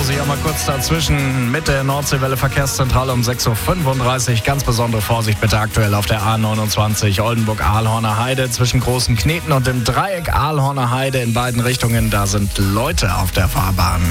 muss ich auch mal kurz dazwischen mit der Nordseewelle Verkehrszentrale um 6.35 Uhr. Ganz besondere Vorsicht bitte aktuell auf der A29 Oldenburg-Ahlhorner Heide zwischen Großen Kneten und dem Dreieck Ahlhorner Heide in beiden Richtungen. Da sind Leute auf der Fahrbahn.